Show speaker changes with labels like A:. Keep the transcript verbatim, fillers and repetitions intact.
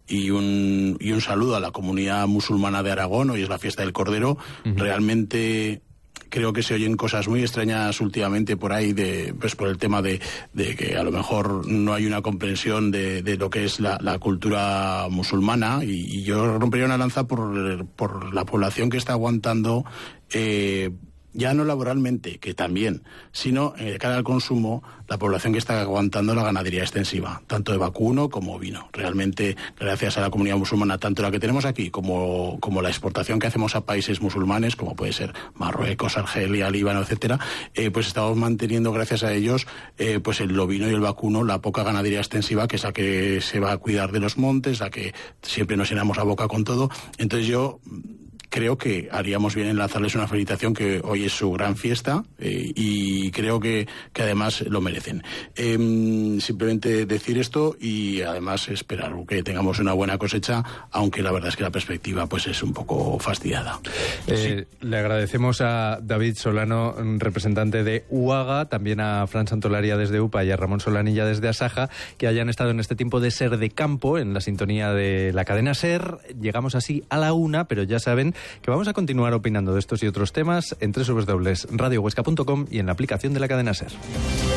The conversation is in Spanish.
A: y un, y un saludo a la comunidad musulmana de Aragón. Hoy es la fiesta del Cordero. Uh-huh. Realmente creo que se oyen cosas muy extrañas últimamente por ahí, de, pues por el tema de, de que a lo mejor no hay una comprensión de, de lo que es la, la cultura musulmana, y, y yo rompería una lanza por, por la población que está aguantando, eh, ya no laboralmente, que también, sino eh, de cara al consumo, la población que está aguantando la ganadería extensiva, tanto de vacuno como ovino. Realmente, gracias a la comunidad musulmana, tanto la que tenemos aquí como, como la exportación que hacemos a países musulmanes, como puede ser Marruecos, Argelia, Líbano, etcétera, eh, pues estamos manteniendo, gracias a ellos, eh, pues el ovino y el vacuno, la poca ganadería extensiva, que es la que se va a cuidar de los montes, la que siempre nos llenamos la boca con todo. Entonces yo creo que haríamos bien en lanzarles una felicitación, que hoy es su gran fiesta, eh, y creo que, que además lo merecen. Eh, simplemente decir esto y además esperar que tengamos una buena cosecha, aunque la verdad es que la perspectiva pues es un poco fastidiada.
B: Eh, sí. Le agradecemos a David Solano, representante de UAGA, también a Fran Santolaria desde UPA y a Ramón Solanilla desde Asaja, que hayan estado en este tiempo de Ser de Campo, en la sintonía de la cadena Ser. Llegamos así a la una, pero ya saben que vamos a continuar opinando de estos y otros temas en doble u doble u doble u punto radio huesca punto com y en la aplicación de la cadena Ser.